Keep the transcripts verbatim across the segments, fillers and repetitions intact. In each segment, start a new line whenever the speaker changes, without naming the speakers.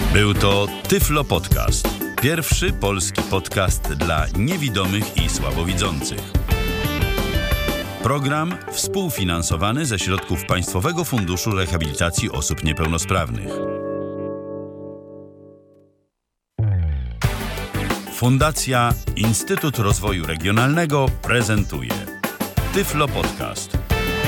Był to Tyflo Podcast. Pierwszy polski podcast dla niewidomych i słabowidzących. Program współfinansowany ze środków Państwowego Funduszu Rehabilitacji Osób Niepełnosprawnych. Fundacja Instytut Rozwoju Regionalnego prezentuje Tyflo Podcast.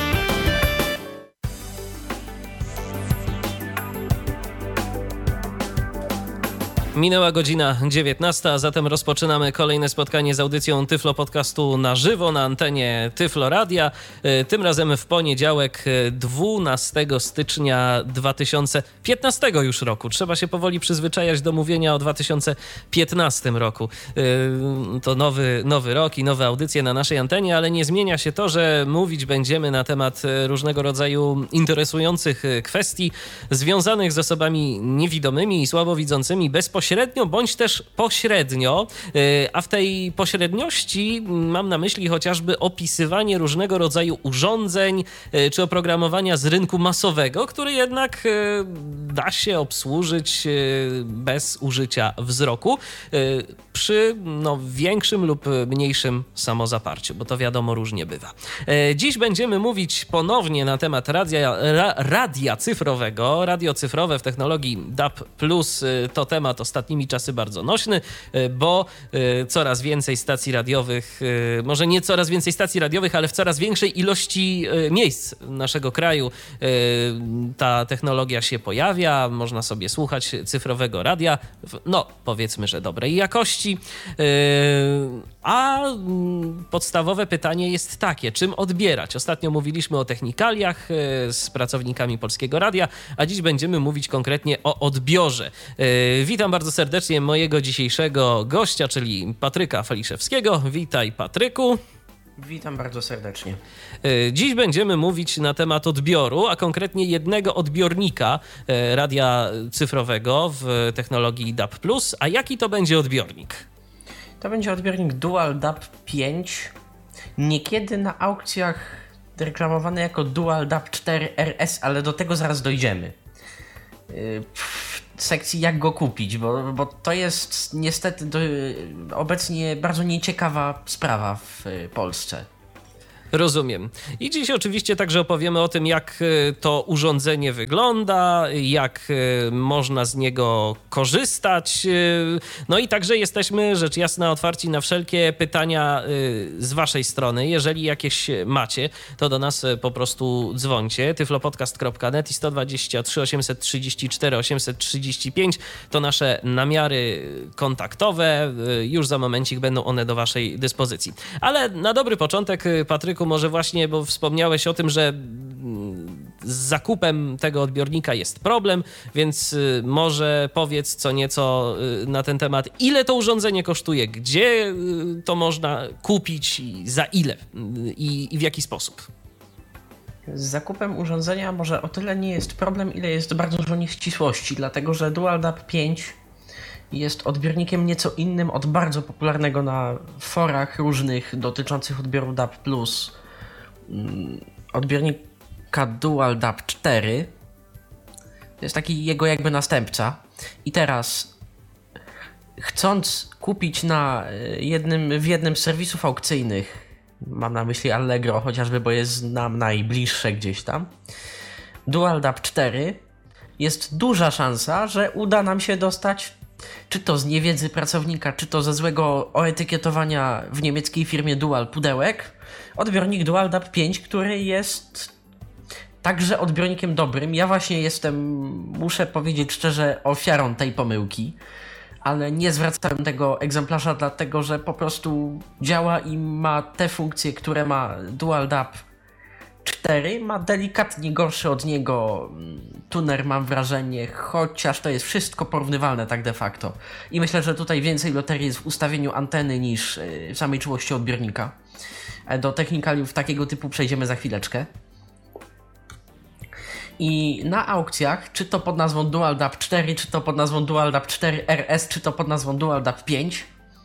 Minęła godzina dziewiętnasta, a zatem rozpoczynamy kolejne spotkanie z audycją Tyflo Podcastu na żywo na antenie Tyflo Radia. Tym razem w poniedziałek dwunastego stycznia dwa tysiące piętnastego już roku. Trzeba się powoli przyzwyczajać do mówienia o dwa tysiące piętnastym roku. To nowy, nowy rok i nowe audycje na naszej antenie, ale nie zmienia się to, że mówić będziemy na temat różnego rodzaju interesujących kwestii związanych z osobami niewidomymi i słabowidzącymi bezpośrednio Pośrednio bądź też pośrednio, a w tej pośredniości mam na myśli chociażby opisywanie różnego rodzaju urządzeń czy oprogramowania z rynku masowego, który jednak da się obsłużyć bez użycia wzroku przy no, większym lub mniejszym samozaparciu, bo to wiadomo różnie bywa. Dziś będziemy mówić ponownie na temat radia, ra, radia cyfrowego. Radio cyfrowe w technologii D A B plus to temat ostatnimi czasy bardzo nośny, bo coraz więcej stacji radiowych, może nie coraz więcej stacji radiowych, ale w coraz większej ilości miejsc naszego kraju ta technologia się pojawia. Można sobie słuchać cyfrowego radia, no powiedzmy, że dobrej jakości. A podstawowe pytanie jest takie, czym odbierać? Ostatnio mówiliśmy o technikaliach z pracownikami Polskiego Radia, a dziś będziemy mówić konkretnie o odbiorze. Witam bardzo serdecznie mojego dzisiejszego gościa, czyli Patryka Faliszewskiego. Witaj, Patryku.
Witam bardzo serdecznie.
Dziś będziemy mówić na temat odbioru, a konkretnie jednego odbiornika radia cyfrowego w technologii D A B plus. A jaki to będzie odbiornik?
To będzie odbiornik Dual D A B pięć, niekiedy na aukcjach reklamowany jako Dual D A B cztery R S, ale do tego zaraz dojdziemy. W sekcji jak go kupić, bo, bo to jest niestety do, obecnie bardzo nieciekawa sprawa w Polsce.
Rozumiem. I dziś oczywiście także opowiemy o tym, jak to urządzenie wygląda, jak można z niego korzystać. No i także jesteśmy, rzecz jasna, otwarci na wszelkie pytania z waszej strony. Jeżeli jakieś macie, to do nas po prostu dzwońcie. tyflopodcast kropka net i sto dwadzieścia trzy osiemset trzydzieści cztery osiemset trzydzieści pięć to nasze namiary kontaktowe. Już za momencik będą one do waszej dyspozycji. Ale na dobry początek, Patryku, może właśnie, bo wspomniałeś o tym, że z zakupem tego odbiornika jest problem, więc może powiedz co nieco na ten temat. Ile to urządzenie kosztuje? Gdzie to można kupić? Za ile? I, i w jaki sposób?
Z zakupem urządzenia może o tyle nie jest problem, ile jest bardzo dużo nieścisłości, dlatego że Dual D A B pięć jest odbiornikiem nieco innym od bardzo popularnego na forach różnych dotyczących odbioru D A B plus odbiornika Dual D A B cztery. To jest taki jego jakby następca. I teraz, chcąc kupić na jednym, w jednym z serwisów aukcyjnych, mam na myśli Allegro chociażby, bo jest nam najbliższe gdzieś tam, Dual D A B cztery, jest duża szansa, że uda nam się dostać, czy to z niewiedzy pracownika, czy to ze złego oetykietowania w niemieckiej firmie Dual pudełek, odbiornik Dual D A B pięć, który jest także odbiornikiem dobrym. Ja właśnie jestem, muszę powiedzieć szczerze, ofiarą tej pomyłki, ale nie zwracałem tego egzemplarza, dlatego że po prostu działa i ma te funkcje, które ma Dual D A B cztery, ma delikatnie gorszy od niego tuner, mam wrażenie, chociaż to jest wszystko porównywalne tak de facto. I myślę, że tutaj więcej loterii jest w ustawieniu anteny niż w samej czułości odbiornika. Do technikaliów takiego typu przejdziemy za chwileczkę. I na aukcjach, czy to pod nazwą Dual D A B cztery, czy to pod nazwą Dual D A B cztery R S, czy to pod nazwą Dual D A B pięć,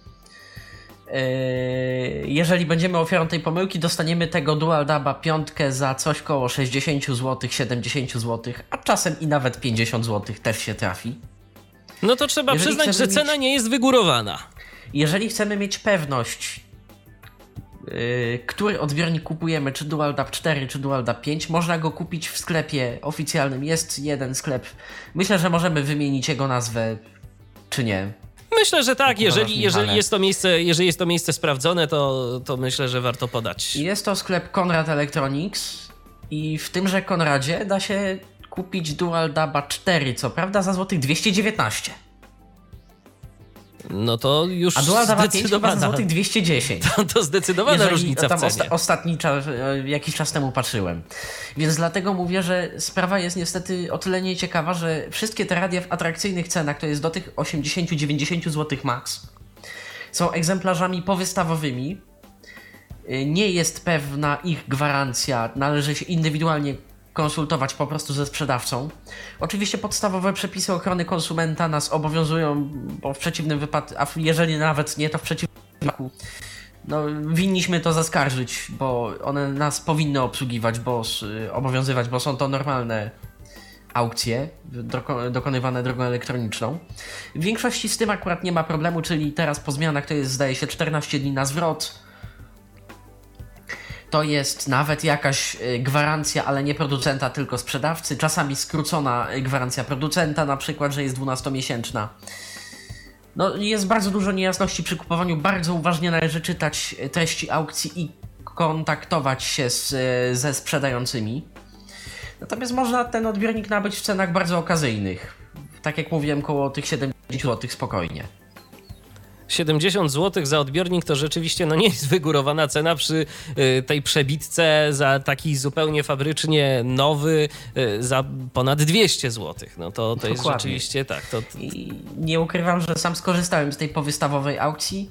jeżeli będziemy ofiarą tej pomyłki, dostaniemy tego Dual D A B pięć za coś koło sześćdziesiąt złotych, siedemdziesiąt złotych, a czasem i nawet pięćdziesiąt złotych też się trafi.
No to trzeba
Jeżeli
przyznać, że cena
mieć...
nie jest wygórowana.
Jeżeli chcemy mieć pewność, yy, który odbiornik kupujemy, czy Dual D A P cztery, czy Dual D A P pięć, można go kupić w sklepie oficjalnym. Jest jeden sklep. Myślę, że możemy wymienić jego nazwę, czy nie.
Myślę, że tak. Jeżeli, jeżeli, jest to miejsce, jeżeli jest to miejsce sprawdzone, to, to myślę, że warto podać.
Jest to sklep Conrad Electronics i w tymże Conradzie da się kupić Dual D A P cztery, co prawda za złotych dwieście dziewiętnaście.
No to już
A Dual D A P pięć
zdecydowana.
chyba za złotych dwieście dziesięć.
To, to zdecydowana
Jeżeli,
różnica
tam
w cenie.
Osta- ostatni czas, jakiś czas temu patrzyłem. Więc dlatego mówię, że sprawa jest niestety o tyle nieciekawa, że wszystkie te radia w atrakcyjnych cenach, to jest do tych osiemdziesiąt do dziewięćdziesięciu złotych max, są egzemplarzami powystawowymi. Nie jest pewna ich gwarancja, należy się indywidualnie konsultować po prostu ze sprzedawcą. Oczywiście podstawowe przepisy ochrony konsumenta nas obowiązują, bo w przeciwnym wypadku, a jeżeli nawet nie, to w przeciwnym wypadku no, winniśmy to zaskarżyć, bo one nas powinny obsługiwać, bo obowiązywać, bo są to normalne aukcje doko- dokonywane drogą elektroniczną. W większości z tym akurat nie ma problemu, czyli teraz po zmianach to jest, zdaje się, czternaście dni na zwrot. To jest nawet jakaś gwarancja, ale nie producenta, tylko sprzedawcy. Czasami skrócona gwarancja producenta, na przykład, że jest dwunastomiesięczna. No, jest bardzo dużo niejasności przy kupowaniu. Bardzo uważnie należy czytać treści aukcji i kontaktować się z, ze sprzedającymi. Natomiast można ten odbiornik nabyć w cenach bardzo okazyjnych. Tak jak mówiłem, koło tych siedemdziesiąt złotych spokojnie.
siedemdziesiąt złotych za odbiornik to rzeczywiście no nie jest wygórowana cena przy y, tej przebitce za taki zupełnie fabrycznie nowy y, za ponad dwieście złotych. No to, to jest rzeczywiście tak. To...
I nie ukrywam, że sam skorzystałem z tej powystawowej aukcji.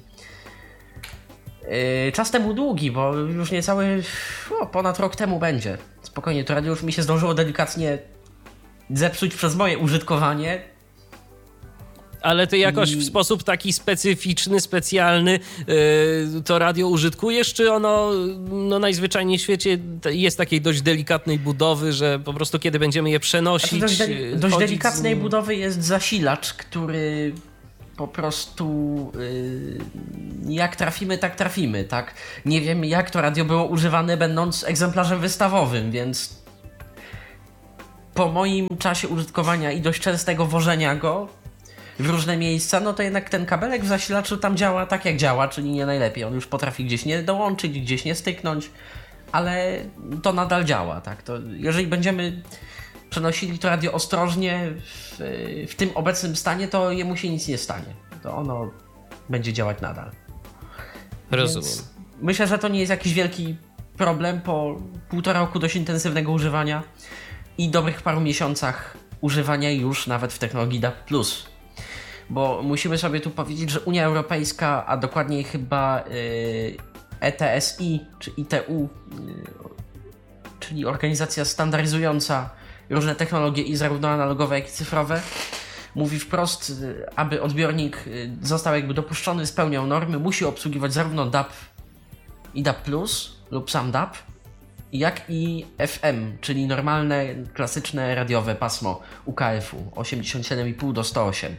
Yy, czas temu długi, bo już niecały o, ponad rok temu będzie. Spokojnie, to radio już mi się zdążyło delikatnie zepsuć przez moje użytkowanie.
Ale ty jakoś
I...
w sposób taki specyficzny, specjalny yy, to radio użytkujesz, czy ono no, najzwyczajniej w świecie jest takiej dość delikatnej budowy, że po prostu kiedy będziemy je przenosić...
Znaczy dość, de- dość delikatnej
z...
budowy jest zasilacz, który po prostu yy, jak trafimy, tak trafimy, tak? Nie wiem, jak to radio było używane, będąc egzemplarzem wystawowym, więc po moim czasie użytkowania i dość częstego wożenia go w różne miejsca, no to jednak ten kabelek w zasilaczu tam działa tak jak działa, czyli nie najlepiej. On już potrafi gdzieś nie dołączyć, gdzieś nie styknąć, ale to nadal działa, tak? To jeżeli będziemy przenosili to radio ostrożnie w, w tym obecnym stanie, to jemu się nic nie stanie. To ono będzie działać nadal.
Rozumiem.
Więc myślę, że to nie jest jakiś wielki problem po półtora roku dość intensywnego używania i dobrych paru miesiącach używania już nawet w technologii D A P plus. Bo musimy sobie tu powiedzieć, że Unia Europejska, a dokładniej chyba yy, E T S I czy I T U, yy, czyli organizacja standaryzująca różne technologie i zarówno analogowe, jak i cyfrowe, mówi wprost, yy, aby odbiornik yy, został jakby dopuszczony, spełniał normy, musi obsługiwać zarówno D A P i D A P plus lub sam D A P, jak i F M, czyli normalne, klasyczne radiowe pasmo U K F-u osiemdziesiąt siedem i pół do sto osiem.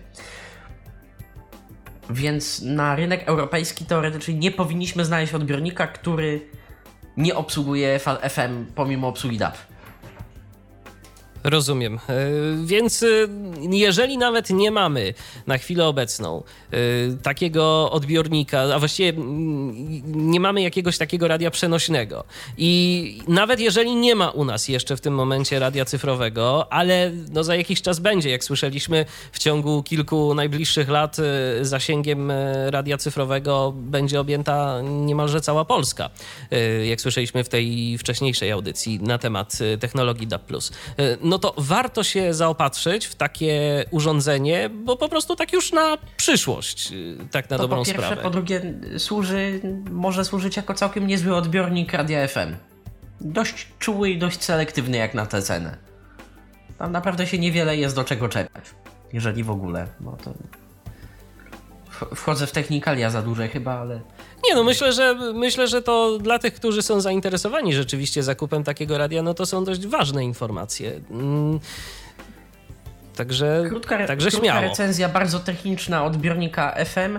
Więc na rynek europejski teoretycznie nie powinniśmy znaleźć odbiornika, który nie obsługuje fal F M pomimo obsługi D A P.
Rozumiem. Więc jeżeli nawet nie mamy na chwilę obecną takiego odbiornika, a właściwie nie mamy jakiegoś takiego radia przenośnego i nawet jeżeli nie ma u nas jeszcze w tym momencie radia cyfrowego, ale no za jakiś czas będzie, jak słyszeliśmy, w ciągu kilku najbliższych lat zasięgiem radia cyfrowego będzie objęta niemalże cała Polska, jak słyszeliśmy w tej wcześniejszej audycji na temat technologii D A P plus. No to warto się zaopatrzyć w takie urządzenie, bo po prostu tak już na przyszłość, tak na
to
dobrą
po pierwsze,
sprawę.
Po drugie służy, może służyć jako całkiem niezły odbiornik radia F M. Dość czuły i dość selektywny jak na tę cenę. Tam naprawdę się niewiele jest do czego czepiać, jeżeli w ogóle. No to wchodzę w technikalia za duże chyba, ale...
Nie no, myślę, że myślę, że to dla tych, którzy są zainteresowani rzeczywiście zakupem takiego radia, no to są dość ważne informacje. Także,
krótka,
także
krótka
śmiało.
recenzja bardzo techniczna odbiornika F M.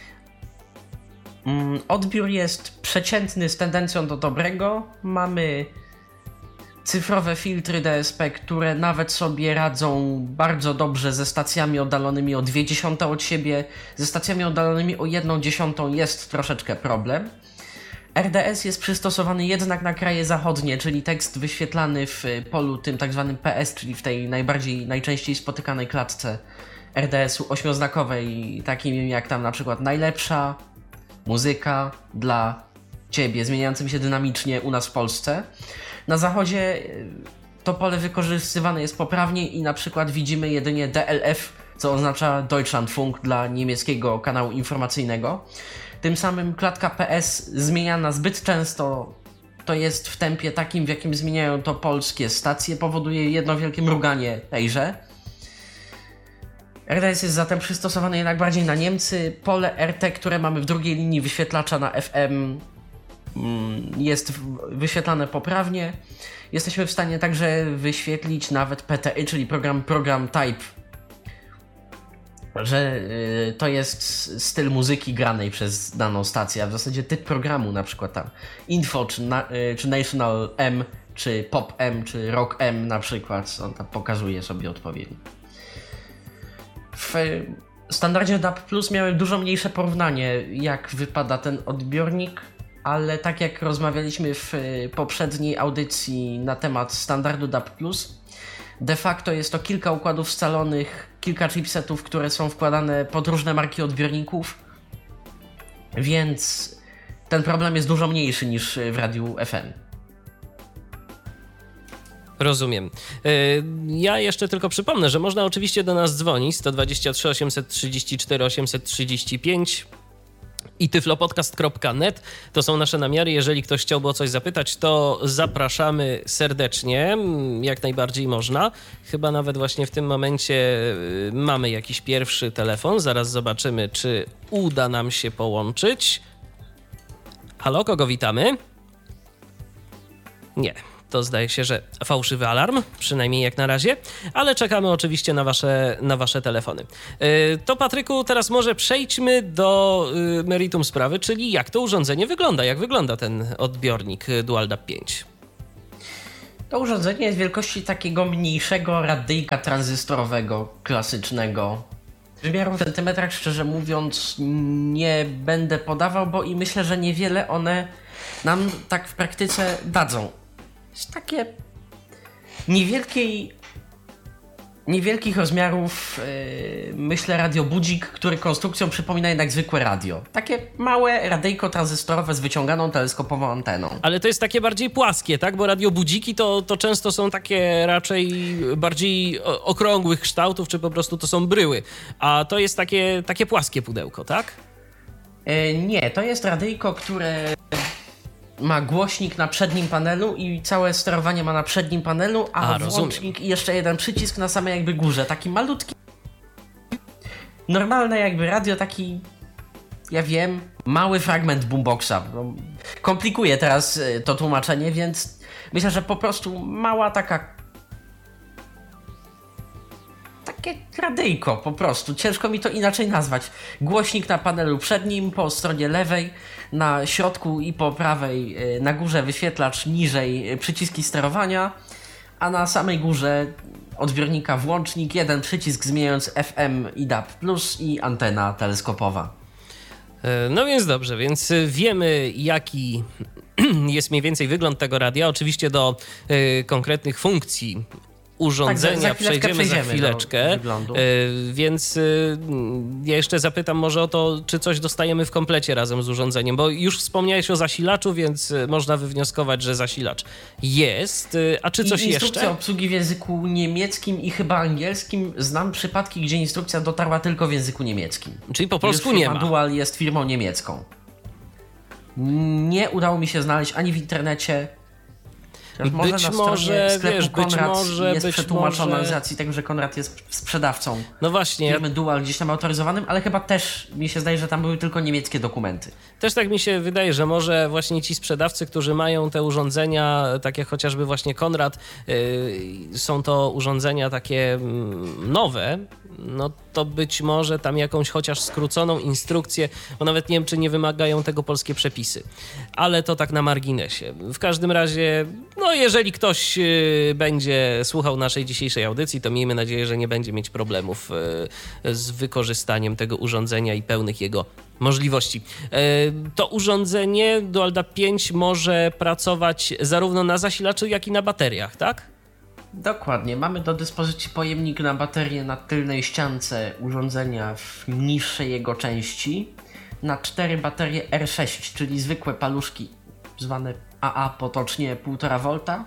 Odbiór jest przeciętny z tendencją do dobrego. Mamy cyfrowe filtry D S P, które nawet sobie radzą bardzo dobrze ze stacjami oddalonymi o dwie dziesiąte od siebie. Ze stacjami oddalonymi o jedną dziesiątą jest troszeczkę problem. R D S jest przystosowany jednak na kraje zachodnie, czyli tekst wyświetlany w polu tym tak zwanym P S, czyli w tej najbardziej, najczęściej spotykanej klatce R D S-u ośmioznakowej, takim jak tam na przykład najlepsza muzyka dla Ciebie, zmieniającym się dynamicznie u nas w Polsce. Na zachodzie to pole wykorzystywane jest poprawnie i na przykład widzimy jedynie D L F, co oznacza Deutschlandfunk dla niemieckiego kanału informacyjnego. Tym samym klatka P S zmieniana zbyt często, to jest w tempie takim, w jakim zmieniają to polskie stacje, powoduje jedno wielkie mruganie tejże. R D S jest zatem przystosowany jednak bardziej na Niemcy. Pole R T, które mamy w drugiej linii wyświetlacza na F M, jest wyświetlane poprawnie. Jesteśmy w stanie także wyświetlić nawet P T Y, czyli program Program Type, że y, to jest styl muzyki granej przez daną stację, a w zasadzie typ programu, na przykład tam Info, czy, na, y, czy National M, czy Pop M, czy Rock M na przykład, on tam pokazuje sobie odpowiednio. W standardzie D A B plus miałem dużo mniejsze porównanie, jak wypada ten odbiornik, ale tak jak rozmawialiśmy w poprzedniej audycji na temat standardu D A B plus, de facto jest to kilka układów scalonych, kilka chipsetów, które są wkładane pod różne marki odbiorników, więc ten problem jest dużo mniejszy niż w radiu F M.
Rozumiem. Ja jeszcze tylko przypomnę, że można oczywiście do nas dzwonić sto dwadzieścia trzy osiemset trzydzieści cztery osiemset trzydzieści pięć i tyflopodcast kropka net. To są nasze namiary. Jeżeli ktoś chciałby o coś zapytać, to zapraszamy serdecznie. Jak najbardziej można. Chyba nawet właśnie w tym momencie mamy jakiś pierwszy telefon. Zaraz zobaczymy, czy uda nam się połączyć. Halo, kogo witamy? Nie. To zdaje się, że fałszywy alarm, przynajmniej jak na razie, ale czekamy oczywiście na wasze, na wasze telefony. Yy, to Patryku, teraz może przejdźmy do yy, meritum sprawy, czyli jak to urządzenie wygląda, jak wygląda ten odbiornik Dual D A B pięć.
To urządzenie jest wielkości takiego mniejszego radyjka tranzystorowego, klasycznego. Wymiaru w centymetrach, szczerze mówiąc, nie będę podawał, bo i myślę, że niewiele one nam tak w praktyce dadzą. Jest takie niewielkiej, niewielkich rozmiarów, yy, myślę, radiobudzik, który konstrukcją przypomina jednak zwykłe radio. Takie małe radyjko tranzystorowe z wyciąganą teleskopową anteną.
Ale to jest takie bardziej płaskie, tak? Bo radiobudziki to, to często są takie raczej bardziej okrągłych kształtów, czy po prostu to są bryły. A to jest takie, takie płaskie pudełko, tak?
Yy, nie, to jest radyjko, które ma głośnik na przednim panelu i całe sterowanie ma na przednim panelu, a, a włącznik i jeszcze jeden przycisk na samej jakby górze. Taki malutki, normalne jakby radio, taki, ja wiem, mały fragment boomboxa. No, komplikuje teraz to tłumaczenie, więc myślę, że po prostu mała taka, takie radyjko po prostu. Ciężko mi to inaczej nazwać. Głośnik na panelu przednim, po stronie lewej, na środku i po prawej, na górze wyświetlacz, niżej przyciski sterowania, a na samej górze odbiornika włącznik, jeden przycisk zmieniając F M i D A B plus i antena teleskopowa.
No więc dobrze, więc wiemy, jaki jest mniej więcej wygląd tego radia. Oczywiście do y, konkretnych funkcji urządzenia tak, za, za przejdziemy, przejdziemy za chwileczkę, yy, więc yy, ja jeszcze zapytam może o to, czy coś dostajemy w komplecie razem z urządzeniem, bo już wspomniałeś o zasilaczu, więc można wywnioskować, że zasilacz jest, yy, a czy coś
I instrukcja
jeszcze?
obsługi w języku niemieckim i chyba angielskim. Znam przypadki, gdzie instrukcja dotarła tylko w języku niemieckim.
Czyli po polsku nie ma.
Dual jest firmą niemiecką. Nie udało mi się znaleźć ani w internecie, Może
być
na
może,
sklepu
wiesz, być
Konrad
może,
jest
być
przetłumaczone
może...
z racji tego, że Konrad jest sprzedawcą
No właśnie.
firmy Dual gdzieś tam autoryzowanym, ale chyba też mi się zdaje, że tam były tylko niemieckie dokumenty.
Też tak mi się wydaje, że może właśnie ci sprzedawcy, którzy mają te urządzenia, tak jak chociażby właśnie Konrad, yy, są to urządzenia takie mm, nowe, no to być może tam jakąś chociaż skróconą instrukcję, bo nawet nie wiem, czy nie wymagają tego polskie przepisy. Ale to tak na marginesie. W każdym razie, no jeżeli ktoś yy, będzie słuchał naszej dzisiejszej audycji, to miejmy nadzieję, że nie będzie mieć problemów yy, z wykorzystaniem tego urządzenia i pełnych jego możliwości. To urządzenie DualDAP pięć może pracować zarówno na zasilaczu, jak i na bateriach, tak?
Dokładnie. Mamy do dyspozycji pojemnik na baterię na tylnej ściance urządzenia w niższej jego części. Na cztery baterie R sześć, czyli zwykłe paluszki zwane A A potocznie półtora wolta.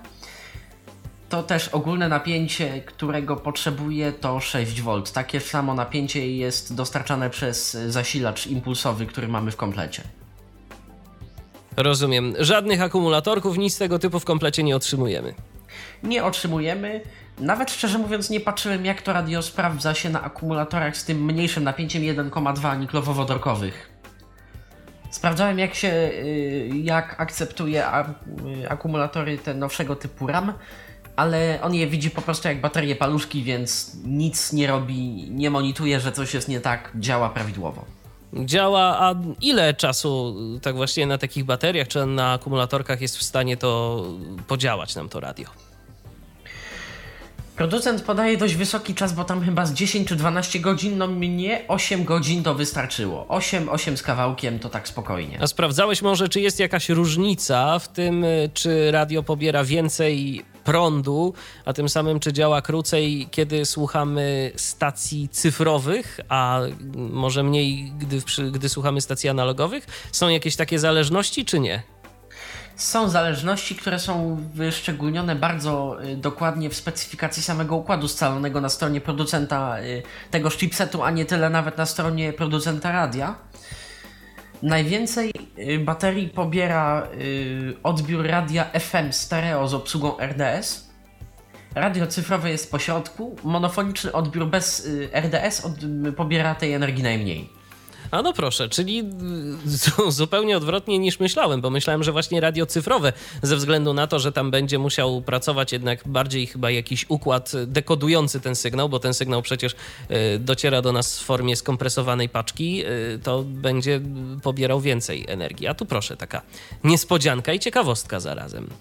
To też ogólne napięcie, którego potrzebuje, to sześć wolt. Takie samo napięcie jest dostarczane przez zasilacz impulsowy, który mamy w komplecie.
Rozumiem. Żadnych akumulatorków, nic tego typu w komplecie nie otrzymujemy.
Nie otrzymujemy. Nawet szczerze mówiąc nie patrzyłem, jak to radio sprawdza się na akumulatorach z tym mniejszym napięciem jeden przecinek dwa niklowodorkowych. Sprawdzałem, jak się, jak akceptuje akumulatory te nowszego typu RAM, ale on je widzi po prostu jak baterie paluszki, więc nic nie robi, nie monitoruje, że coś jest nie tak, działa prawidłowo.
Działa, a ile czasu tak właśnie na takich bateriach czy na akumulatorkach jest w stanie to podziałać nam to radio?
Producent podaje dość wysoki czas, bo tam chyba z dziesięć czy dwanaście godzin, no mnie osiem godzin to wystarczyło. osiem, osiem z kawałkiem to tak spokojnie.
A sprawdzałeś może, czy jest jakaś różnica w tym, czy radio pobiera więcej prądu, a tym samym czy działa krócej, kiedy słuchamy stacji cyfrowych, a może mniej, gdy, gdy słuchamy stacji analogowych? Są jakieś takie zależności, czy nie?
Są zależności, które są wyszczególnione bardzo dokładnie w specyfikacji samego układu scalonego na stronie producenta tego chipsetu, a nie tyle nawet na stronie producenta radia. Najwięcej baterii pobiera odbiór radia F M stereo z obsługą R D S. Radio cyfrowe jest po środku. Monofoniczny odbiór bez R D S od, pobiera tej energii najmniej.
A no proszę, czyli zupełnie odwrotnie niż myślałem, bo myślałem, że właśnie radio cyfrowe, ze względu na to, że tam będzie musiał pracować jednak bardziej chyba jakiś układ dekodujący ten sygnał, bo ten sygnał przecież dociera do nas w formie skompresowanej paczki, to będzie pobierał więcej energii. A tu proszę, taka niespodzianka i ciekawostka zarazem.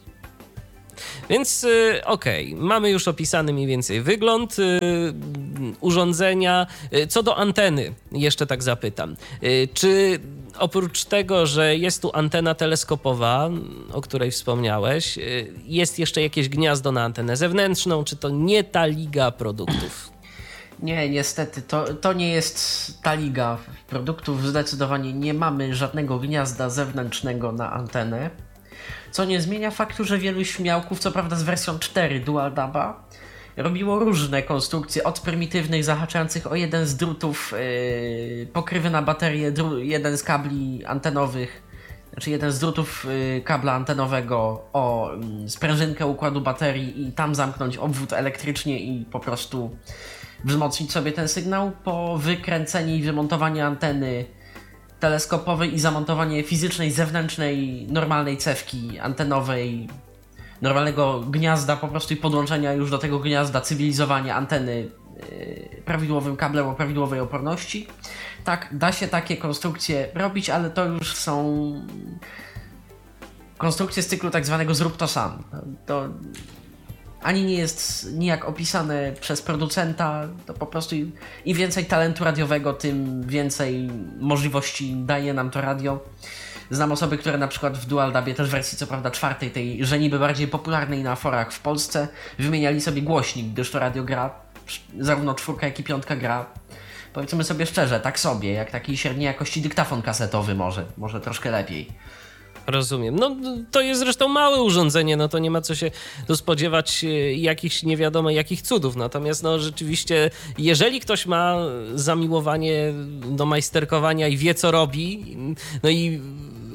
Więc okej, okay, mamy już opisany mniej więcej wygląd yy, urządzenia. Co do anteny, jeszcze tak zapytam. Yy, czy oprócz tego, że jest tu antena teleskopowa, o której wspomniałeś, yy, jest jeszcze jakieś gniazdo na antenę zewnętrzną, czy to nie ta liga produktów?
Nie, niestety, to, to nie jest ta liga produktów. Zdecydowanie nie mamy żadnego gniazda zewnętrznego na antenę. Co nie zmienia faktu, że wielu śmiałków, co prawda z wersją cztery DualDAPa, robiło różne konstrukcje, od prymitywnych zahaczających o jeden z drutów yy, pokrywy na baterię, dru- jeden z kabli antenowych, znaczy jeden z drutów yy, kabla antenowego o yy, sprężynkę układu baterii i tam zamknąć obwód elektrycznie i po prostu wzmocnić sobie ten sygnał, po wykręcenie i wymontowanie anteny teleskopowej i zamontowanie fizycznej, zewnętrznej, normalnej cewki antenowej, normalnego gniazda po prostu i podłączenia już do tego gniazda, cywilizowanie anteny yy, prawidłowym kablem o prawidłowej oporności. Tak, da się takie konstrukcje robić, ale to już są konstrukcje z cyklu tak zwanego zrób to sam. To ani nie jest nijak opisane przez producenta, to po prostu im im więcej talentu radiowego, tym więcej możliwości daje nam to radio. Znam osoby, które na przykład w DualDAPie, też w wersji co prawda czwartej, tej że niby bardziej popularnej na forach w Polsce, wymieniali sobie głośnik, gdyż to radio gra, zarówno czwórka jak i piątka gra, powiedzmy sobie szczerze, tak sobie, jak taki średniej jakości dyktafon kasetowy może, może troszkę lepiej.
Rozumiem. No to jest zresztą małe urządzenie, no to nie ma co się tu spodziewać jakichś nie wiadomo jakich cudów. Natomiast no rzeczywiście, jeżeli ktoś ma zamiłowanie do majsterkowania i wie co robi, no i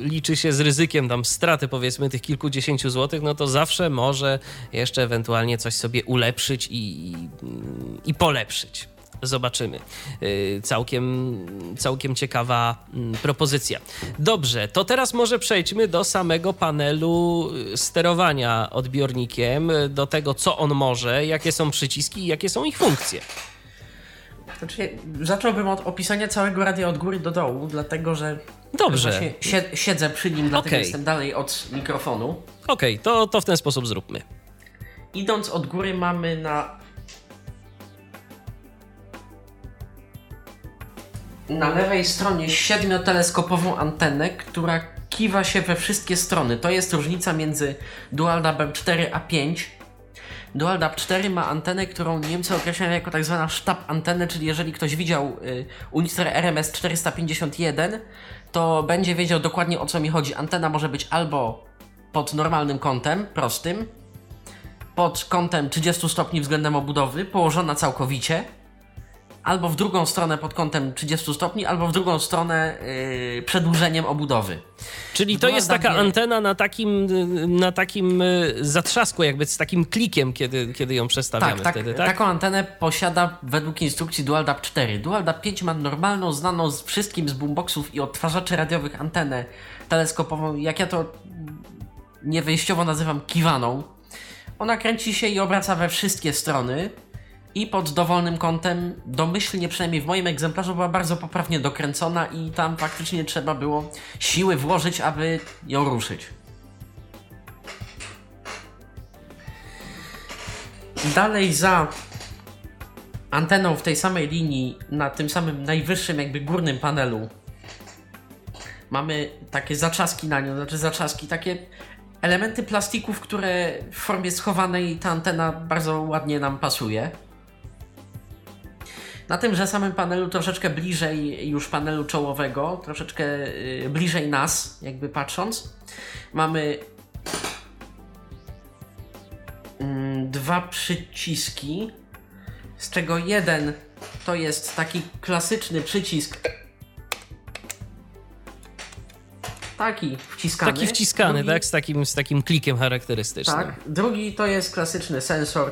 liczy się z ryzykiem tam straty, powiedzmy, tych kilkudziesięciu złotych, no to zawsze może jeszcze ewentualnie coś sobie ulepszyć i, i, i polepszyć. Zobaczymy. Całkiem, całkiem ciekawa propozycja. Dobrze, to teraz może przejdźmy do samego panelu sterowania odbiornikiem, do tego, co on może, jakie są przyciski i jakie są ich funkcje.
Znaczy, zacząłbym od opisania całego radia od góry do dołu, dlatego że
Dobrze.
właśnie sie- siedzę przy nim, dlatego
Okay.
jestem dalej od mikrofonu.
Okej, okay, to, to w ten sposób zróbmy.
Idąc od góry mamy na na lewej stronie siedmioteleskopową antenę, która kiwa się we wszystkie strony. To jest różnica między DualDAB M cztery a pięć. DualDAB cztery ma antenę, którą Niemcy określają jako tak zwana sztab antenę, czyli jeżeli ktoś widział y, Unister R M S czterysta pięćdziesiąt jeden, to będzie wiedział dokładnie, o co mi chodzi. Antena może być albo pod normalnym kątem, prostym, pod kątem trzydziestu stopni względem obudowy, położona całkowicie, albo w drugą stronę pod kątem trzydziestu stopni, albo w drugą stronę yy, przedłużeniem obudowy.
Czyli to jest taka antena na takim, na takim zatrzasku, jakby z takim klikiem, kiedy, kiedy ją przestawiamy
tak,
wtedy,
tak?
tak?
Taką antenę posiada według instrukcji DualDAB cztery. DualDAB pięć ma normalną, znaną z wszystkim z boomboxów i odtwarzaczy radiowych antenę teleskopową, jak ja to niewejściowo nazywam kiwaną. Ona kręci się i obraca we wszystkie strony. I pod dowolnym kątem, domyślnie przynajmniej w moim egzemplarzu, była bardzo poprawnie dokręcona i tam faktycznie trzeba było siły włożyć, aby ją ruszyć. Dalej za anteną w tej samej linii, na tym samym najwyższym jakby górnym panelu, mamy takie zaczaski na nią, znaczy zaczaski, takie elementy plastików, które w formie schowanej ta antena bardzo ładnie nam pasuje. Na tymże samym panelu, troszeczkę bliżej już panelu czołowego, troszeczkę yy, bliżej nas, jakby patrząc, mamy yy, dwa przyciski, z czego jeden to jest taki klasyczny przycisk, taki wciskany.
Taki wciskany,
drugi,
tak? Z takim, z takim klikiem charakterystycznym.
Tak, drugi to jest klasyczny sensor.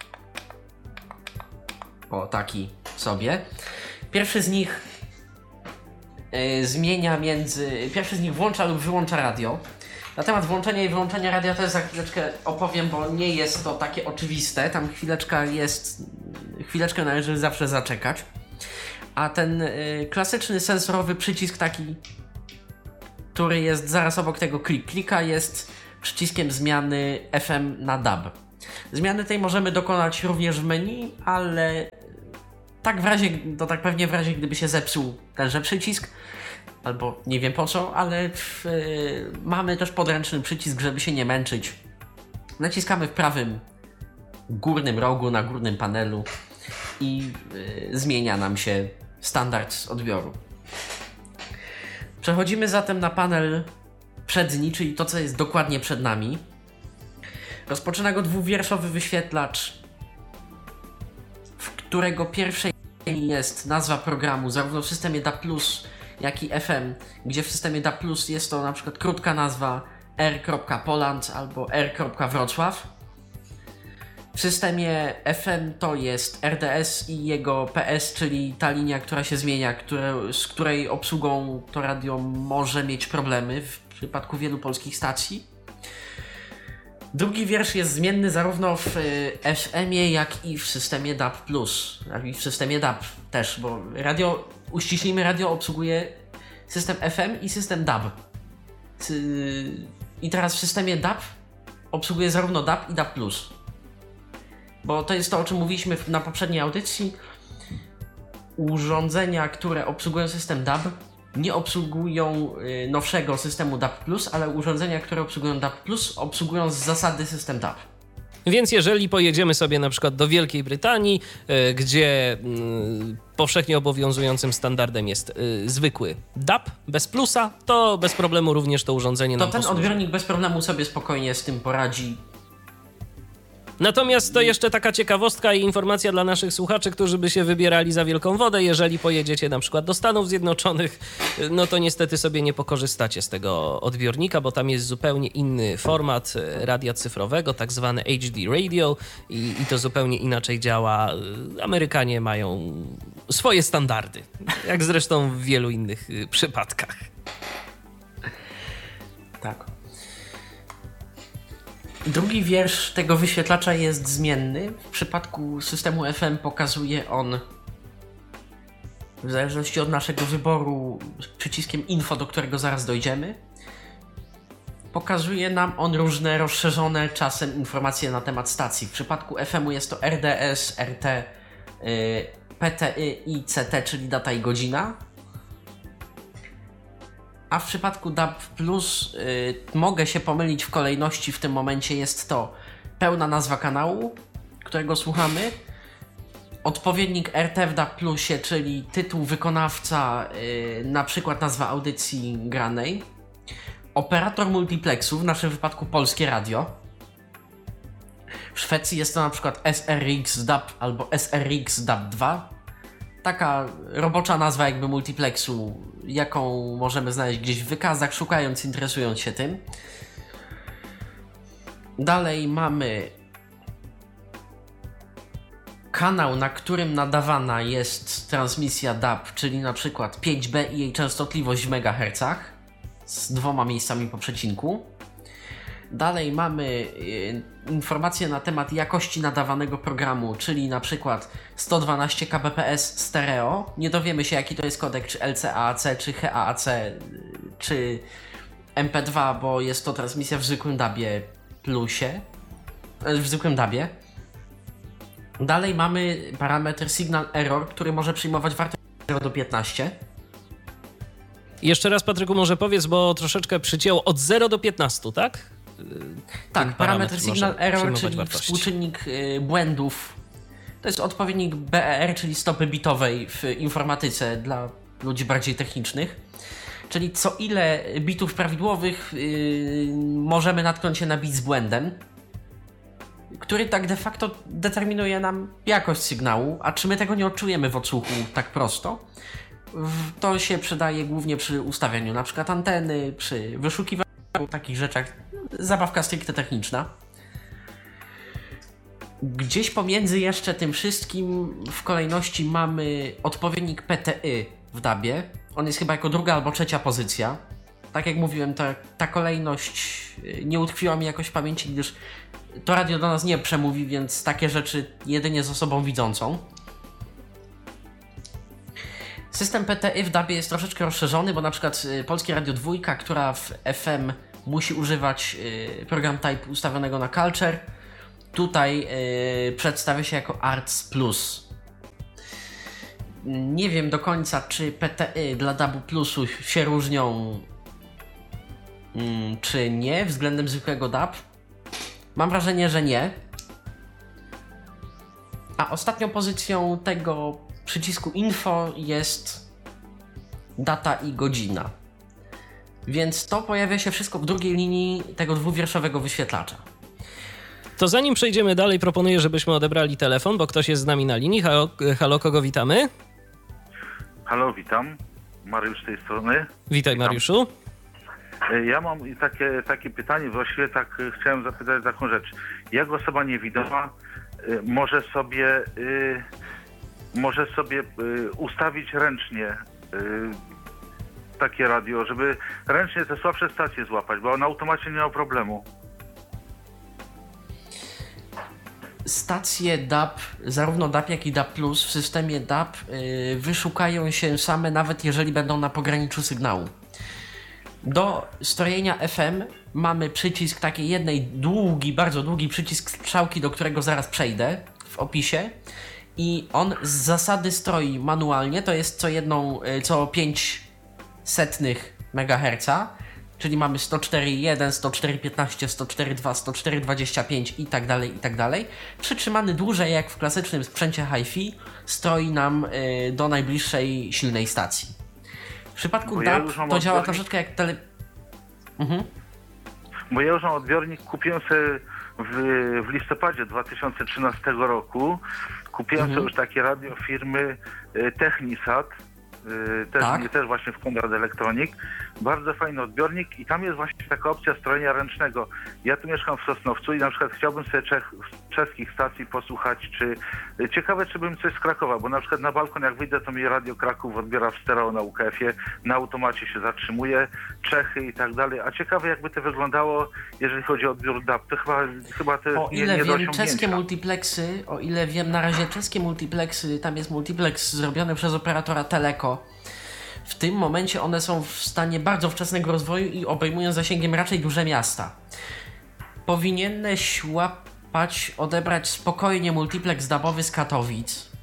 O, taki sobie. Pierwszy z nich yy, zmienia między... Pierwszy z nich włącza lub wyłącza radio. Na temat włączenia i wyłączenia radia to jest za chwileczkę opowiem, bo nie jest to takie oczywiste. Tam chwileczka jest... Chwileczkę należy zawsze zaczekać. A ten yy, klasyczny sensorowy przycisk taki, który jest zaraz obok tego klik klika, jest przyciskiem zmiany F M na D A B. Zmiany tej możemy dokonać również w menu, ale tak w razie, to tak pewnie w razie gdyby się zepsuł tenże przycisk, albo nie wiem po co, ale w, yy, mamy też podręczny przycisk, żeby się nie męczyć. Naciskamy w prawym górnym rogu na górnym panelu i yy, zmienia nam się standard odbioru. Przechodzimy zatem na panel przedni, czyli to, co jest dokładnie przed nami. Rozpoczyna go dwuwierszowy wyświetlacz, w którego pierwszej jest nazwa programu, zarówno w systemie D A B plus, jak i F M, gdzie w systemie D A B plus jest to na przykład krótka nazwa R.Poland albo R.Wrocław. W systemie F M to jest R D S i jego P S, czyli ta linia, która się zmienia, które, z której obsługą to radio może mieć problemy w przypadku wielu polskich stacji. Drugi wiersz jest zmienny zarówno w F M-ie, jak i w systemie D A B plus, jak i w systemie D A B też, bo radio, uściślimy, radio obsługuje system F M i system D A B. I teraz w systemie D A B obsługuje zarówno D A B i D A B plus. Bo to jest to, o czym mówiliśmy na poprzedniej audycji. Urządzenia, które obsługują system D A B, nie obsługują y, nowszego systemu D A B plus, ale urządzenia, które obsługują D A B plus, obsługują z zasady system D A B.
Więc jeżeli pojedziemy sobie na przykład do Wielkiej Brytanii, y, gdzie y, powszechnie obowiązującym standardem jest y, zwykły D A B bez plusa, to bez problemu również to urządzenie
to
nam
ten
posłuży.
odbiornik bez problemu sobie spokojnie z tym poradzi.
Natomiast to jeszcze taka ciekawostka i informacja dla naszych słuchaczy, którzy by się wybierali za wielką wodę. Jeżeli pojedziecie na przykład do Stanów Zjednoczonych, no to niestety sobie nie pokorzystacie z tego odbiornika, bo tam jest zupełnie inny format radia cyfrowego, tak zwany H D radio i, i to zupełnie inaczej działa. Amerykanie mają swoje standardy, jak zresztą w wielu innych przypadkach.
Tak. Drugi wiersz tego wyświetlacza jest zmienny. W przypadku systemu F M pokazuje on, w zależności od naszego wyboru, przyciskiem info, do którego zaraz dojdziemy, pokazuje nam on różne rozszerzone czasem informacje na temat stacji. W przypadku F M u jest to R D S, R T, P T Y i C T, czyli data i godzina. A w przypadku D A B plus y, mogę się pomylić w kolejności, w tym momencie jest to pełna nazwa kanału, którego słuchamy, odpowiednik R T w D A B plusie, czyli tytuł, wykonawca, y, na przykład nazwa audycji granej, operator multiplexu, w naszym wypadku Polskie Radio. W Szwecji jest to na przykład S R X D A B albo S R X D A B dwa. Taka robocza nazwa jakby multiplexu, jaką możemy znaleźć gdzieś w wykazach, szukając, interesując się tym. Dalej mamy kanał, na którym nadawana jest transmisja D A B, czyli na przykład pięć B i jej częstotliwość w megahercach z dwoma miejscami po przecinku. Dalej mamy y, informacje na temat jakości nadawanego programu, czyli na przykład sto dwanaście kilobitów stereo. Nie dowiemy się, jaki to jest kodek, czy L C A A C, czy H A A C, czy M P dwa, bo jest to transmisja w zwykłym dabie plusie, w zwykłym dabie. Dalej mamy parametr signal error, który może przyjmować wartość zero do piętnastu.
Jeszcze raz, Patryku, może powiedz, bo troszeczkę przycięło od zera do piętnastu, tak?
Tak, parametr signal error, czyli
wartości.
współczynnik y, błędów. To jest odpowiednik B E R, czyli stopy bitowej w informatyce dla ludzi bardziej technicznych. Czyli co ile bitów prawidłowych y, możemy natknąć się na bit z błędem, który tak de facto determinuje nam jakość sygnału, a czy my tego nie odczujemy w odsłuchu tak prosto, to się przydaje głównie przy ustawianiu na przykład anteny, przy wyszukiwaniu takich rzeczach. Zabawka stricte techniczna. Gdzieś pomiędzy jeszcze tym wszystkim w kolejności mamy odpowiednik P T Y w dabie. On jest chyba jako druga albo trzecia pozycja. Tak jak mówiłem, ta, ta kolejność nie utkwiła mi jakoś w pamięci, gdyż to radio do nas nie przemówi, więc takie rzeczy jedynie z osobą widzącą. System P T Y w dabie jest troszeczkę rozszerzony, bo na przykład Polskie Radio dwa, która w F M musi używać y, program type ustawionego na Culture, tutaj y, przedstawia się jako Arts Plus. Nie wiem do końca, czy P T Y dla D A B plusu się różnią, y, czy nie, względem zwykłego D A B. Mam wrażenie, że nie. A ostatnią pozycją tego przycisku info jest data i godzina. Więc to pojawia się wszystko w drugiej linii tego dwuwierszowego wyświetlacza.
To zanim przejdziemy dalej, proponuję, żebyśmy odebrali telefon, bo ktoś jest z nami na linii. Halo, halo kogo witamy?
Halo, witam. Mariusz z tej strony.
Witaj,
Witam.
Mariuszu.
Ja mam takie, takie pytanie, właściwie tak chciałem zapytać taką rzecz. Jak osoba niewidoma y, może sobie y, może sobie y, ustawić ręcznie y, takie radio, żeby ręcznie te słabsze stacje złapać, bo na automacie nie ma problemu.
Stacje D A B, zarówno D A B jak i D A B plus w systemie D A B yy, wyszukają się same, nawet jeżeli będą na pograniczu sygnału. Do strojenia F M mamy przycisk takiej jednej długi, bardzo długi przycisk strzałki, do którego zaraz przejdę w opisie. I on z zasady stroi manualnie, to jest co jedną, co pięć setnych megaherca, czyli mamy sto cztery jeden, sto cztery piętnaście, sto cztery dwa, sto cztery dwadzieścia pięć i tak dalej, i tak dalej. Przytrzymany dłużej jak w klasycznym sprzęcie hi-fi stroi nam y, do najbliższej silnej stacji. W przypadku
Bo
D A B
ja
to
odbiornik...
działa troszeczkę jak tele... Mhm.
Bo ja już mam odbiornik, kupiłem sobie w, w listopadzie dwa tysiące trzynastego roku kupiłem
Mhm.
sobie już takie radio firmy y, Technisat, y, też,
Tak.
też właśnie w Konrad Electronic. Bardzo fajny odbiornik i tam jest właśnie taka opcja strojenia ręcznego. Ja tu mieszkam w Sosnowcu i na przykład chciałbym sobie czech, czeskich stacji posłuchać, czy ciekawe, czy bym coś z Krakowa, bo na przykład na balkon jak wyjdę, to mi Radio Kraków odbiera w stereo na U K F-ie, na automacie się zatrzymuje, Czechy i tak dalej. A ciekawe, jakby to wyglądało, jeżeli chodzi o odbiór D A B. To chyba, chyba to jest
O
nie,
ile
nie do
wiem,
osiągnięcia.
czeskie multiplexy, o ile wiem, na razie czeskie multiplexy, tam jest multiplex zrobiony przez operatora Teleko. W tym momencie one są w stanie bardzo wczesnego rozwoju i obejmują zasięgiem raczej duże miasta. Powinieneś łapać, odebrać spokojnie multiplex dabowy z Katowic.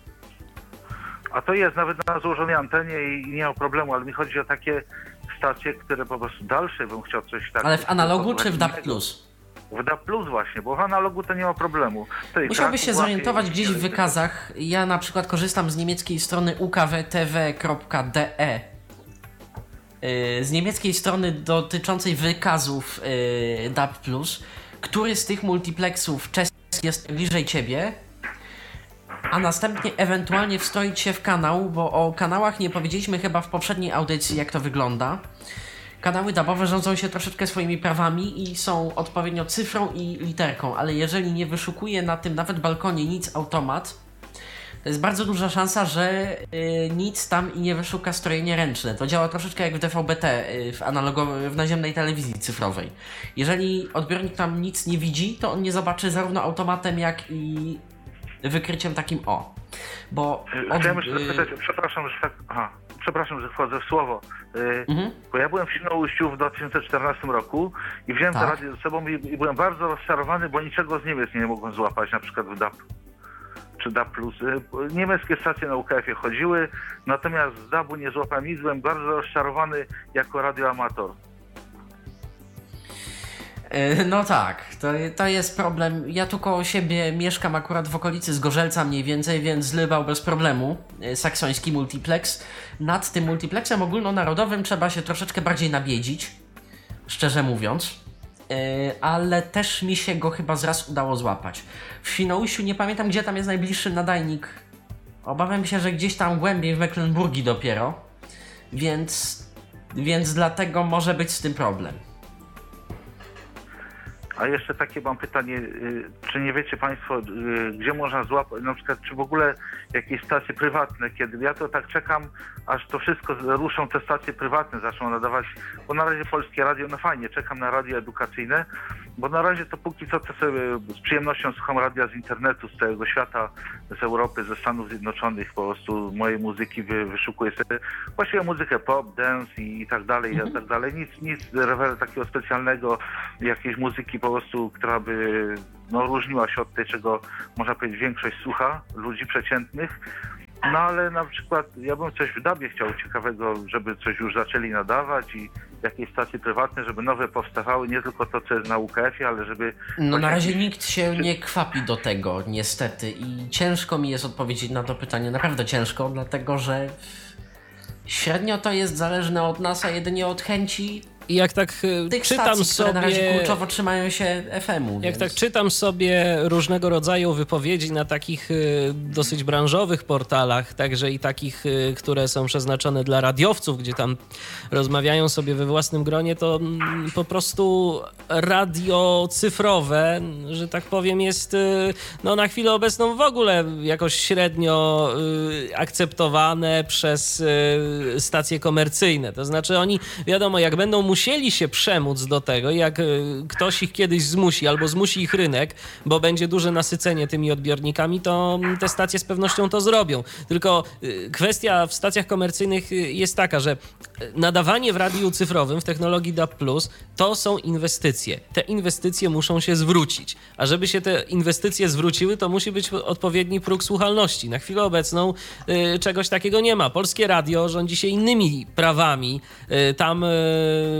A to jest nawet na złożonej antenie i nie ma problemu, ale mi chodzi o takie stacje, które po prostu dalsze bym chciał coś tak.
Ale w analogu czy w D A B plus?
W D A B plus właśnie, bo w analogu to nie ma problemu. To i
Musiałbyś
Kraków
się zorientować
łapie i-
gdzieś w wykazach. Ja na przykład korzystam z niemieckiej strony u k w t w kropka d e. Yy, Z niemieckiej strony dotyczącej wykazów yy, D A B plus, który z tych multiplexów czeskich jest bliżej ciebie, a następnie ewentualnie wstroić się w kanał, bo o kanałach nie powiedzieliśmy chyba w poprzedniej audycji, jak to wygląda. Kanały dabowe rządzą się troszeczkę swoimi prawami i są odpowiednio cyfrą i literką, ale jeżeli nie wyszukuje na tym nawet balkonie nic automat, to jest bardzo duża szansa, że y, nic tam i nie wyszuka strojenie ręczne. To działa troszeczkę jak w D V B T, y, w, analogo- w naziemnej telewizji cyfrowej. Jeżeli odbiornik tam nic nie widzi, to on nie zobaczy zarówno automatem, jak i wykryciem takim O. Bo od,
Chciałem jeszcze
y,
zapytać, przepraszam, że tak, aha, przepraszam, że wchodzę w słowo, yy,
Mhm.
bo ja byłem w Świnoujściu w dwa tysiące czternastym roku i wziąłem
Tak.
to radio ze sobą i, i byłem bardzo rozczarowany, bo niczego z Niemiec nie mogłem złapać, na przykład w D A B czy D A B plus. Yy, niemieckie stacje na U K F-ie chodziły, natomiast z D A B-u nie złapałem nic, byłem bardzo rozczarowany jako radioamator.
Yy, No tak, to, to jest problem. Ja tu koło siebie mieszkam akurat w okolicy Zgorzelca mniej więcej, więc Zlybał bez problemu, yy, saksoński multiplex. Nad tym multiplexem ogólnonarodowym trzeba się troszeczkę bardziej nabiedzić, szczerze mówiąc. Yy, ale też mi się go chyba zraz udało złapać. W Świnoujściu nie pamiętam, gdzie tam jest najbliższy nadajnik. Obawiam się, że gdzieś tam głębiej w Mecklenburgii dopiero, więc, więc dlatego może być z tym problem.
A jeszcze takie mam pytanie, y, czy nie wiecie Państwo, y, gdzie można złapać, na przykład, czy w ogóle jakieś stacje prywatne, kiedy ja to tak czekam, aż to wszystko ruszą, te stacje prywatne zaczną nadawać, bo na razie Polskie Radio, no fajnie, czekam na radio edukacyjne, bo na razie to póki co to sobie z przyjemnością słucham radia z internetu, z całego świata, z Europy, ze Stanów Zjednoczonych, po prostu mojej muzyki wy, wyszukuję sobie, właściwie muzykę pop, dance i, i tak dalej, i tak dalej, nic, nic rewel takiego specjalnego, jakiejś muzyki po prostu, która by no, różniła się od tej, czego można powiedzieć większość słucha, ludzi przeciętnych. No ale na przykład ja bym coś w D A B-ie chciał ciekawego, żeby coś już zaczęli nadawać i jakieś stacje prywatne, żeby nowe powstawały, nie tylko to, co jest na U K F-ie, ale żeby...
No na razie
jakieś-
nikt się nie kwapi do tego, niestety. I ciężko mi jest odpowiedzieć na to pytanie, naprawdę ciężko, dlatego że średnio to jest zależne od nas, a jedynie od chęci
I jak tak e,
tych
czytam
stacji, które na razie
sobie...
kurczowo trzymają się F M-u.
Jak
więc...
tak czytam sobie różnego rodzaju wypowiedzi na takich y, dosyć branżowych portalach, także i takich, y, które są przeznaczone dla radiowców, gdzie tam rozmawiają sobie we własnym gronie, to mm, po prostu radio cyfrowe, że tak powiem, jest y, no, na chwilę obecną w ogóle jakoś średnio y, akceptowane przez y, stacje komercyjne. To znaczy oni, wiadomo, jak będą musieli się przemóc do tego, jak y, ktoś ich kiedyś zmusi, albo zmusi ich rynek, bo będzie duże nasycenie tymi odbiornikami, to te stacje z pewnością to zrobią. Tylko y, kwestia w stacjach komercyjnych y, jest taka, że nadawanie w radiu cyfrowym, w technologii D A B plus, to są inwestycje. Te inwestycje muszą się zwrócić. A żeby się te inwestycje zwróciły, to musi być odpowiedni próg słuchalności. Na chwilę obecną y, czegoś takiego nie ma. Polskie Radio rządzi się innymi prawami. Y, tam y,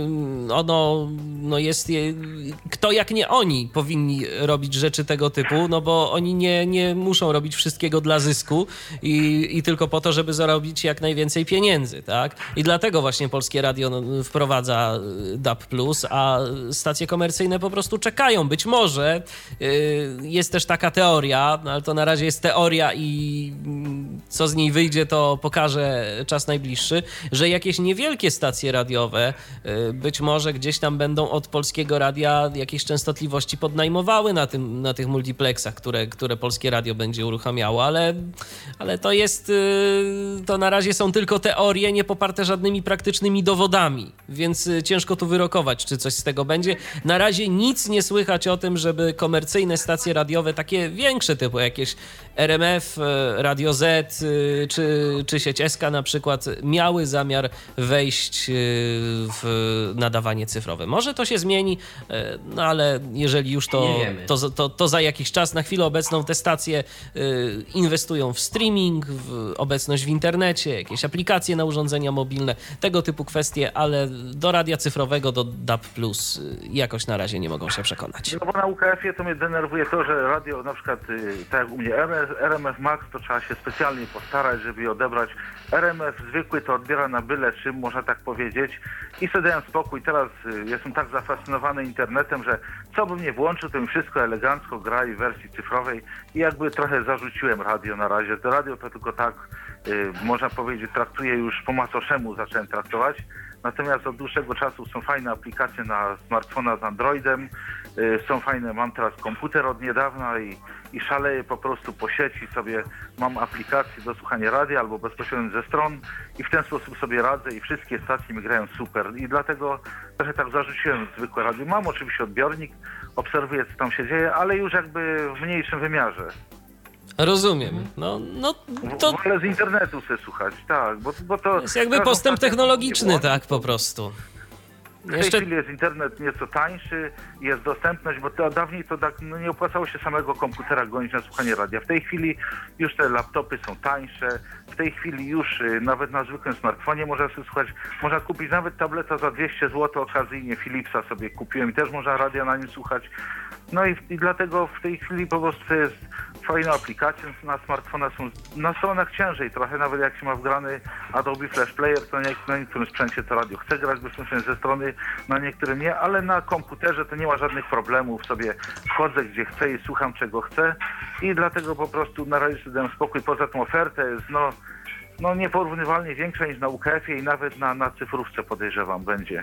ono no jest, kto jak nie oni powinni robić rzeczy tego typu, no bo oni nie, nie muszą robić wszystkiego dla zysku i, i tylko po to, żeby zarobić jak najwięcej pieniędzy, tak? I dlatego właśnie Polskie Radio wprowadza D A B plus, a stacje komercyjne po prostu czekają. Być może jest też taka teoria, ale to na razie jest teoria i co z niej wyjdzie, to pokaże czas najbliższy, że jakieś niewielkie stacje radiowe być może gdzieś tam będą od Polskiego Radia jakieś częstotliwości podnajmowały na, tym, na tych multiplexach, które, które Polskie Radio będzie uruchamiało, ale, ale to jest, to na razie są tylko teorie, nie poparte żadnymi praktycznymi dowodami, więc ciężko tu wyrokować, czy coś z tego będzie. Na razie nic nie słychać o tym, żeby komercyjne stacje radiowe, takie większe typu jakieś R M F, Radio Z czy, czy sieć S K na przykład, miały zamiar wejść w nadawanie cyfrowe. Może to się zmieni, no ale jeżeli już to, to, to, to za jakiś czas. Na chwilę obecną te stacje inwestują w streaming, w obecność w internecie, jakieś aplikacje na urządzenia mobilne, tego typu kwestie, ale do radia cyfrowego, do D A B plus jakoś na razie nie mogą się przekonać.
No bo na U K F-ie to mnie denerwuje to, że radio na przykład, tak jak u mnie R M F Max, to trzeba się specjalnie postarać, żeby je odebrać. R M F zwykły to odbiera na byle czym, można tak powiedzieć, i sobie dałem spokój. Teraz jestem tak zafascynowany internetem, że co bym nie włączył, to mi wszystko elegancko gra i w wersji cyfrowej i jakby trochę zarzuciłem radio na razie. To radio to tylko tak, yy, można powiedzieć, traktuję już po macoszemu, zacząłem traktować. Natomiast od dłuższego czasu są fajne aplikacje na smartfona z Androidem, yy, są fajne, mam teraz komputer od niedawna i, i szaleję po prostu po sieci sobie, mam aplikacje do słuchania radia albo bezpośrednio ze stron i w ten sposób sobie radzę i wszystkie stacje mi grają super i dlatego trochę tak zarzuciłem zwykłe radio. Mam oczywiście odbiornik, obserwuję co tam się dzieje, ale już jakby w mniejszym wymiarze.
Rozumiem. No, no to...
Wolę z internetu sobie słuchać, tak, bo, bo to...
jest jakby postęp technologiczny, tak, po prostu.
W tej Jeszcze... chwili jest internet nieco tańszy, jest dostępność, bo to, dawniej to tak, no nie opłacało się samego komputera gonić na słuchanie radia. W tej chwili już te laptopy są tańsze, w tej chwili już y, nawet na zwykłym smartfonie można sobie słuchać, można kupić nawet tableta za dwieście złotych okazyjnie, Philipsa sobie kupiłem i też można radia na nim słuchać. No i, i dlatego w tej chwili po prostu jest fajna aplikacja na smartfona, są na stronach ciężej trochę, nawet jak się ma wgrany Adobe Flash Player, to nie, na niektórym sprzęcie to radio chce grać bezpośrednio ze strony, na niektórym nie, ale na komputerze to nie ma żadnych problemów, sobie wchodzę gdzie chcę i słucham czego chcę i dlatego po prostu na razie sobie dałem spokój. Poza tą ofertę jest no, no nieporównywalnie większa niż na U K F-ie i nawet na, na cyfrówce podejrzewam będzie.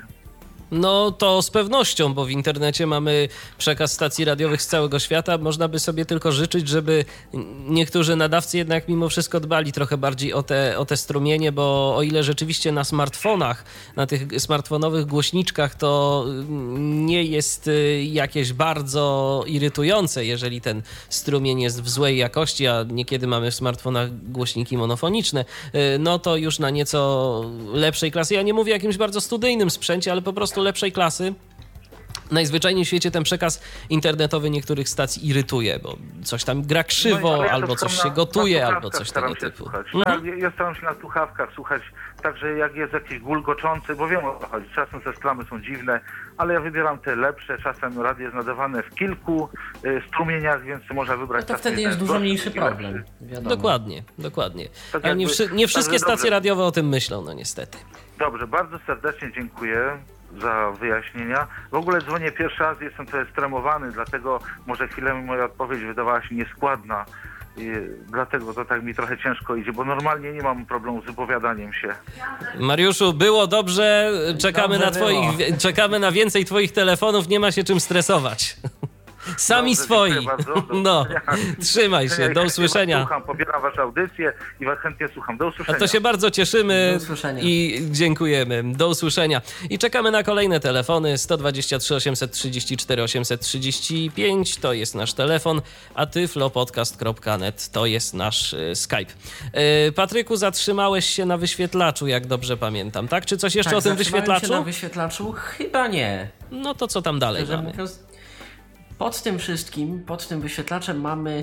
No to z pewnością, bo w internecie mamy przekaz stacji radiowych z całego świata. Można by sobie tylko życzyć, żeby niektórzy nadawcy jednak mimo wszystko dbali trochę bardziej o te, o te strumienie, bo o ile rzeczywiście na smartfonach, na tych smartfonowych głośniczkach to nie jest jakieś bardzo irytujące, jeżeli ten strumień jest w złej jakości, a niekiedy mamy w smartfonach głośniki monofoniczne, no to już na nieco lepszej klasy. Ja nie mówię o jakimś bardzo studyjnym sprzęcie, ale po prostu lepszej klasy. Najzwyczajniej w świecie ten przekaz internetowy niektórych stacji irytuje, bo coś tam gra krzywo, no ja albo coś się gotuje, na albo coś tego typu.
Mhm. Tak, ja staram się na słuchawkach słuchać, także jak jest jakiś gulgoczący, bo wiem o co chodzi, czasem te splamy są dziwne, ale ja wybieram te lepsze, czasem radio jest nadawane w kilku y, strumieniach, więc można wybrać...
No to wtedy jest dużo mniejszy problem.
Dokładnie, dokładnie.
Tak
ale nie, wszy- nie wszystkie stacje dobrze. radiowe o tym myślą, no niestety.
Dobrze, bardzo serdecznie dziękuję za wyjaśnienia. W ogóle dzwonię pierwszy raz, jestem trochę stremowany, dlatego może chwilę moja odpowiedź wydawała się nieskładna. I dlatego to tak mi trochę ciężko idzie, bo normalnie nie mam problemu z wypowiadaniem się.
Mariuszu, było dobrze, czekamy, dobrze na, twoich, było. czekamy na więcej twoich telefonów, nie ma się czym stresować. Sami Dobrze, swoi. No, trzymaj się, do usłyszenia.
Słucham, pobieram wasze audycje i was chętnie słucham. Do usłyszenia.
A to się bardzo cieszymy i dziękujemy. Do usłyszenia. I czekamy na kolejne telefony. sto dwadzieścia trzy osiemset trzydzieści cztery osiemset trzydzieści pięć to jest nasz telefon, a tyflopodcast kropka net to jest nasz y, Skype. Y, Patryku, zatrzymałeś się na wyświetlaczu, jak dobrze pamiętam, tak? Czy coś jeszcze
tak,
o tym wyświetlaczu?
Się na wyświetlaczu? Chyba nie.
No to co tam dalej mamy?
Pod tym wszystkim, pod tym wyświetlaczem mamy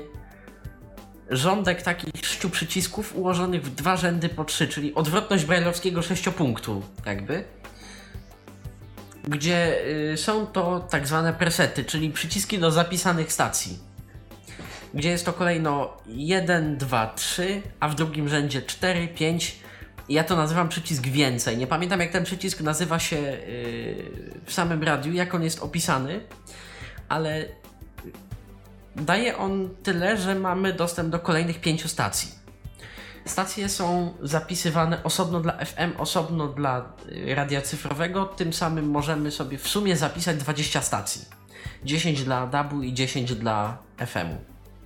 rządek takich sześciu przycisków ułożonych w dwa rzędy po trzy, czyli odwrotność brajlowskiego sześciopunktu jakby. gdzie y, są to tak zwane presety, czyli przyciski do zapisanych stacji. Gdzie jest to kolejno jeden, dwa, trzy, a w drugim rzędzie cztery, pięć. Ja to nazywam przycisk więcej. Nie pamiętam, jak ten przycisk nazywa się yy, w samym radiu, jak on jest opisany, ale daje on tyle, że mamy dostęp do kolejnych pięciu stacji. Stacje są zapisywane osobno dla F M, osobno dla radia cyfrowego, tym samym możemy sobie w sumie zapisać dwadzieścia stacji. dziesięć dla D A B-u i dziesięć dla F M-u.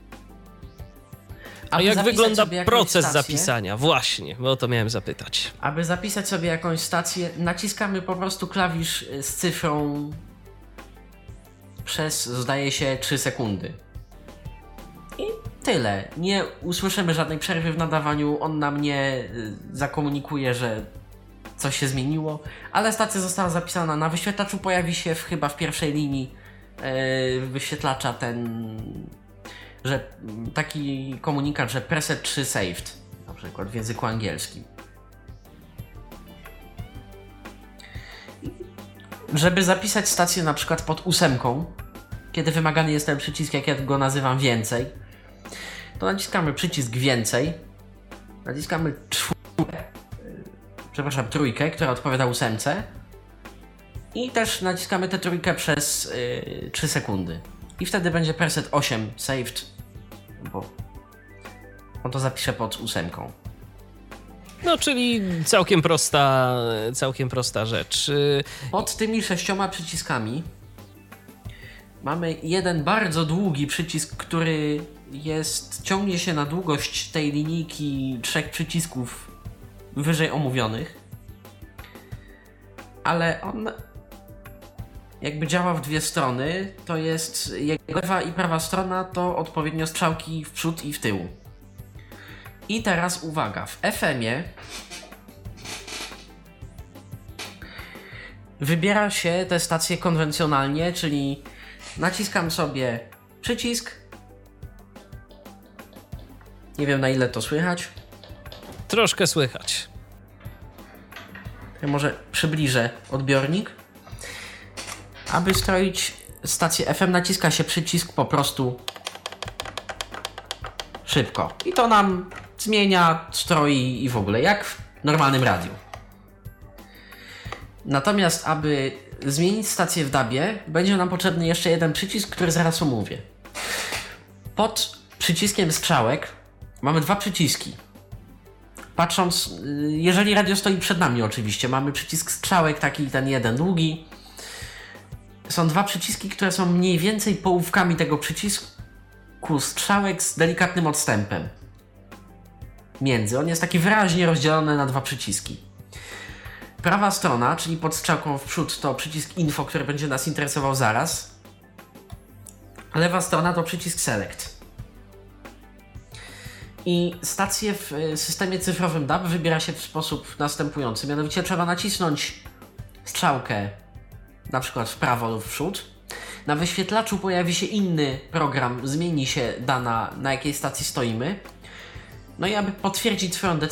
A jak wygląda proces
stację,
zapisania? Właśnie, bo o to miałem zapytać.
Aby zapisać sobie jakąś stację, naciskamy po prostu klawisz z cyfrą przez, zdaje się, trzy sekundy. I tyle. Nie usłyszymy żadnej przerwy w nadawaniu, on nam nie zakomunikuje, że coś się zmieniło, ale stacja została zapisana. Na wyświetlaczu pojawi się w, chyba w pierwszej linii yy, wyświetlacza ten... że taki komunikat, że preset trzy saved, na przykład w języku angielskim. Żeby zapisać stację na przykład pod ósemką, kiedy wymagany jest ten przycisk, jak ja go nazywam, więcej, to naciskamy przycisk więcej, naciskamy czwórkę, przepraszam, trójkę, która odpowiada ósemce i też naciskamy tę trójkę przez yy, trzy sekundy. I wtedy będzie preset osiem saved, bo on to zapisze pod ósemką.
No, czyli całkiem prosta, całkiem prosta rzecz.
Pod tymi sześcioma przyciskami mamy jeden bardzo długi przycisk, który jest, ciągnie się na długość tej linijki trzech przycisków wyżej omówionych, ale on jakby działa w dwie strony. To jest jego lewa i prawa strona to odpowiednio strzałki w przód i w tył. I teraz uwaga, w F M-ie wybiera się te stacje konwencjonalnie, czyli naciskam sobie przycisk. Nie wiem, na ile to słychać.
Troszkę słychać.
Ja może przybliżę odbiornik. Aby stroić stację F M, naciska się przycisk po prostu szybko. I to nam zmienia, stroi i w ogóle, jak w normalnym radiu. Natomiast aby zmienić stację w D A B-ie, będzie nam potrzebny jeszcze jeden przycisk, który zaraz omówię. Pod przyciskiem strzałek mamy dwa przyciski. Patrząc, jeżeli radio stoi przed nami oczywiście, mamy przycisk strzałek, taki ten jeden długi. Są dwa przyciski, które są mniej więcej połówkami tego przycisku strzałek z delikatnym odstępem między. On jest taki wyraźnie rozdzielony na dwa przyciski. Prawa strona, czyli pod strzałką w przód, to przycisk info, który będzie nas interesował zaraz. Lewa strona to przycisk select. I stację w systemie cyfrowym D A B wybiera się w sposób następujący. Mianowicie trzeba nacisnąć strzałkę na przykład w prawo lub w przód. Na wyświetlaczu pojawi się inny program, zmieni się dana, na jakiej stacji stoimy. No i aby potwierdzić swoją decyzję,